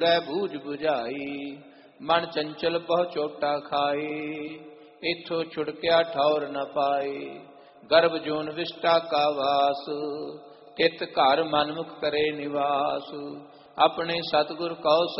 ਦੂਰੈ ਬੂਝ 부ਝਾਈ, ਮਨ ਚੰਚਲ ਬਹੁ ਚੋਟਾ ਖਾਏ, ਇਥੋਂ ਛੁਟਕਿਆ ਠੌਰ ਨ ਪਾਏ। ਗਰਭ ਜੂਨ ਵਿਸ਼ਟਾ ਕਾ ਵਾਸ, ਤਿਤ ਘਰ ਮਨਮੁਖ ਕਰੇ ਨਿਵਾਸ, ਆਪਣੇ ਸਤਿਗੁਰ ਕਉ